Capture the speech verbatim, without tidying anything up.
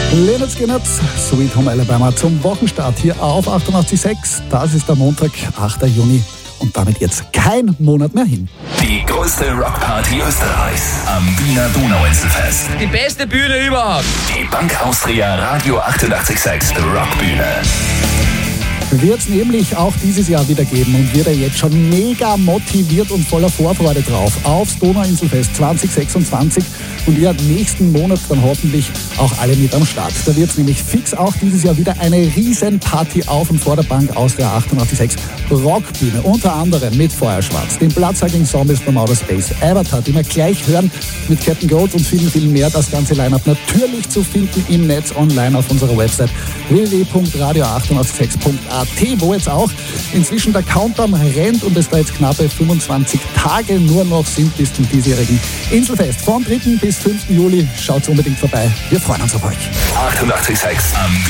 Lynyrd Skynyrd, Sweet Home Alabama zum Wochenstart hier auf achtundachtzig Komma sechs. Das ist der Montag, achter Juni und damit jetzt kein Monat mehr hin. Die größte Rockparty Österreichs am Wiener Donauinselfest. Die beste Bühne überhaupt. Die Bank Austria Radio achtundachtzig Komma sechs Rockbühne. Wird es nämlich auch dieses Jahr wieder geben und wird er jetzt schon mega motiviert und voller Vorfreude drauf aufs Donauinselfest zwanzig sechsundzwanzig und ihr nächsten Monat dann hoffentlich auch alle mit am Start. Da wird es nämlich fix auch dieses Jahr wieder eine Riesenparty auf und vor der Bank aus der achtundachtzig Komma sechs Rockbühne, unter anderem mit Feuerschwarz, den Bloodsucking Zombies from Outer Space, Avatar, die wir gleich hören mit Captain Goat und vielen, vielen mehr. Das ganze Line-Up natürlich zu finden im Netz online auf unserer Website w w w punkt radio achtundachtzig Komma sechs punkt a t, wo jetzt auch inzwischen der Countdown rennt und es da jetzt knappe fünfundzwanzig Tage nur noch sind bis zum diesjährigen Inselfest. Vom dritten bis fünften Juli schaut unbedingt vorbei. Wir freuen uns auf euch. achtundachtzig Komma sechs am